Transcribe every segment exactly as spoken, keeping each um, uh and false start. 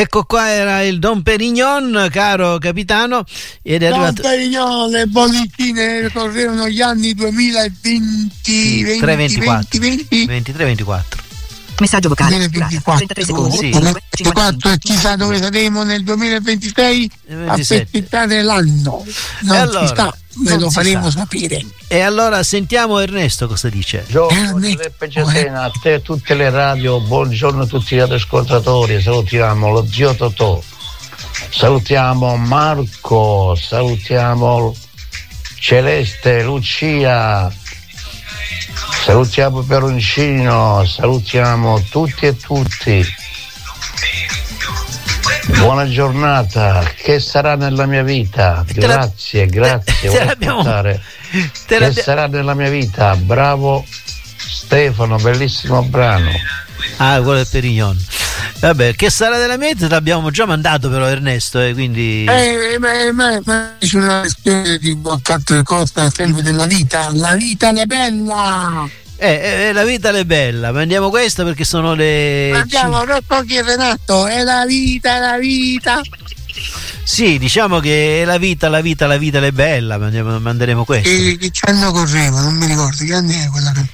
Ecco qua era il Dom Perignon, caro capitano, ed è Dom arrivato Perignon, le bollicine correvano gli anni duemilaventi, tre ventiquattro venti, ventitré ventiquattro. Messaggio vocale. duemilaventiquattro trentatré secondi. Sì. duemilaventiquattro e chissà dove saremo nel duemilaventisei a ventisette. festeggiare l'anno. Non E allora, si sa, ve non lo si faremo sa. sapere. E allora sentiamo Ernesto cosa dice. Buongiorno Giuseppe Cesena, a te e tutte le radio, buongiorno a tutti gli ascoltatori, salutiamo lo zio Totò, salutiamo Marco, salutiamo Celeste, Lucia, salutiamo Peroncino, salutiamo tutti e tutti. Buona giornata, che sarà nella mia vita? Te la- Grazie, grazie. te vuoi l'abbiamo- ascoltare? Te Che l'abbia- sarà nella mia vita? Bravo Stefano, bellissimo brano. Ah, quello è Perignon. Vabbè, che sarà della mente l'abbiamo già mandato però Ernesto, eh, quindi Eh, ma, ma, ma c'è una questione di quattro cose sempre della vita. La vita è bella. eh, eh, la vita è bella. Mandiamo questa perché sono le Andiamo, Rocco e Renato, è la vita, è la vita. Sì, diciamo che è la vita, la vita, la vita è bella. Mandiamo, manderemo questo. E che anno correva, non mi ricordo che anni è quella che.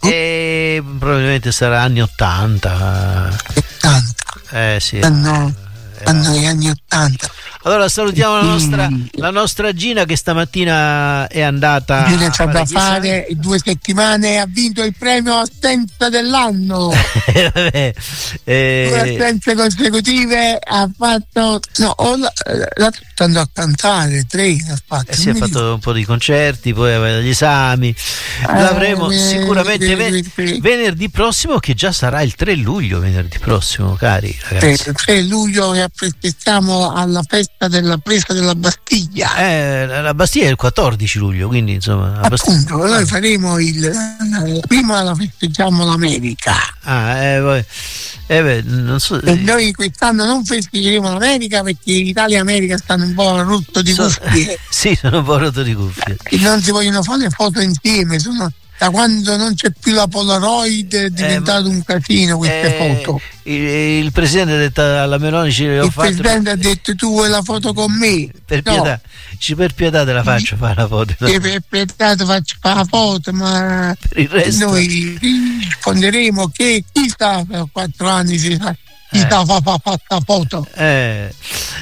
E probabilmente sarà anni ottanta. ottanta. Eh sì. Anno, anno degli anni ottanta. Allora salutiamo la nostra, Mm. la nostra Gina che stamattina è andata Gina a c'ha fare da gli fare due settimane e ha vinto il premio assenza dell'anno. esami. Vabbè, eh, Due assenze consecutive ha fatto. No, o la, la stando a cantare, tre ha fatto. eh sì, ha non mi fatto un po' di concerti, poi aveva gli esami. L'avremo eh, sicuramente eh, ve- eh, venerdì prossimo, che già sarà il tre luglio, venerdì prossimo, cari ragazzi. il tre luglio che festeggiamo alla festa della presa della Bastiglia. Eh, la Bastiglia è il quattordici luglio, quindi insomma la Bastiglia- Appunto, noi faremo il prima la festeggiamo l'America Ah, eh, poi- eh, beh, non so. e noi quest'anno non festeggeremo l'America perché Italia e America stanno un po' a rotto di so- cuffie sì, sono un po' rotto di cuffie. e non si vogliono fare foto insieme. Sono, da quando non c'è più la Polaroid è diventato un casino queste Eh, foto. Il, il presidente ha detto alla Meloni ci le ho Il fatte presidente ha detto tu vuoi la foto con me? per No. pietà, ci per pietà te la faccio fare la foto. E per pietà ti faccio fare la foto, ma Per il resto noi risponderemo che chi sta per quattro anni si sa chi Eh. sta fa fa fatta foto. eh,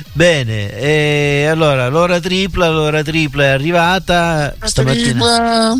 bene, e allora l'ora tripla, l'ora tripla è arrivata stamattina. Tripla.